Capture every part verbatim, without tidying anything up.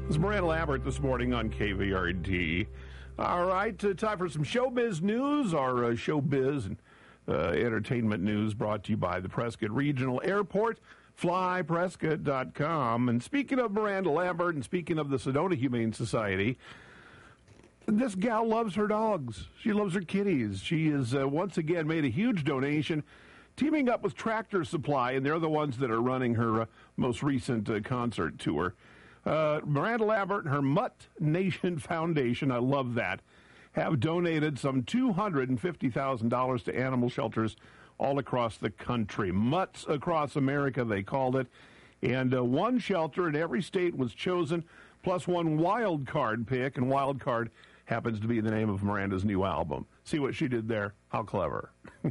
It's Miranda Lambert this morning on K V R D. All right, uh, time for some showbiz news. Our uh, showbiz and uh, entertainment news brought to you by the Prescott Regional Airport, fly prescott dot com. And speaking of Miranda Lambert and speaking of the Sedona Humane Society, this gal loves her dogs. She loves her kitties. She has uh, once again made a huge donation, teaming up with Tractor Supply, and they're the ones that are running her uh, most recent uh, concert tour. Uh, Miranda Lambert and her Mutt Nation Foundation, I love that, have donated some two hundred fifty thousand dollars to animal shelters all across the country. Mutts Across America, they called it. And uh, one shelter in every state was chosen, plus one wild card pick, and wild card happens to be the name of Miranda's new album. See what she did there? How clever.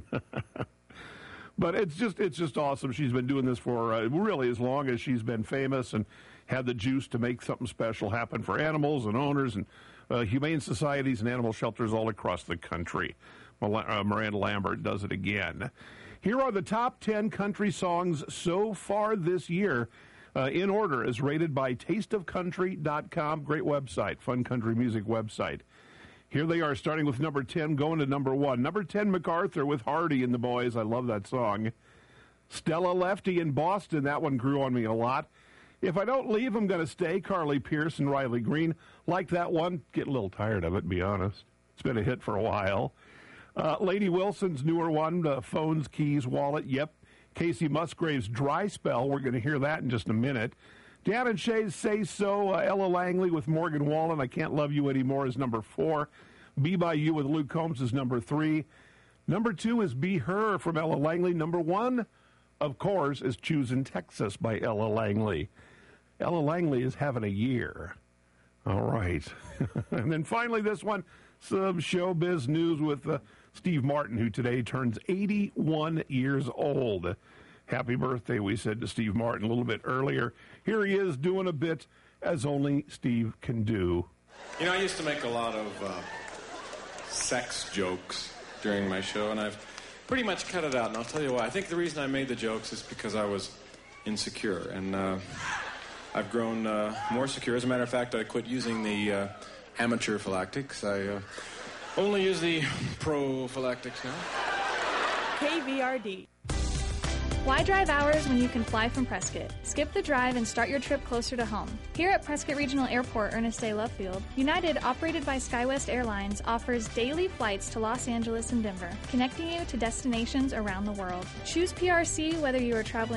But it's just it's just awesome. She's been doing this for uh, really as long as she's been famous and had the juice to make something special happen for animals and owners and uh, humane societies and animal shelters all across the country. Uh, Miranda Lambert does it again. Here are the top ten country songs so far this year, uh, in order, as rated by taste of country dot com. Great website, fun country music website. Here they are, starting with number ten, going to number one. Number ten, MacArthur with Hardy and the Boys. I love that song. Stella Lefty in Boston. That one grew on me a lot. If I Don't Leave, I'm Going to Stay. Carly Pearce and Riley Green. Like that one. Get a little tired of it, to be honest. It's been a hit for a while. Uh, Lady Wilson's newer one, uh, Phones, Keys, Wallet. Yep. Casey Musgrave's Dry Spell. We're going to hear that in just a minute. Dan and Shay's Say So. Uh, Ella Langley with Morgan Wallen, I Can't Love You Anymore, is number four. Be By You with Luke Combs is number three. Number two is Be Her from Ella Langley. Number one, of course, is Choosing Texas by Ella Langley. Ella Langley is having a year. All right. And then finally this one, some showbiz news with uh, Steve Martin, who today turns eighty-one years old. Happy birthday, we said to Steve Martin a little bit earlier. Here he is doing a bit as only Steve can do. You know, I used to make a lot of uh, sex jokes during my show, and I've pretty much cut it out, and I'll tell you why. I think the reason I made the jokes is because I was insecure, and uh, I've grown uh, more secure. As a matter of fact, I quit using the uh, amateur phylactics. I uh, only use the prophylactics now. K V R D. Why drive hours when you can fly from Prescott? Skip the drive and start your trip closer to home. Here at Prescott Regional Airport, Ernest A. Love Field, United, operated by SkyWest Airlines, offers daily flights to Los Angeles and Denver, connecting you to destinations around the world. Choose P R C whether you are traveling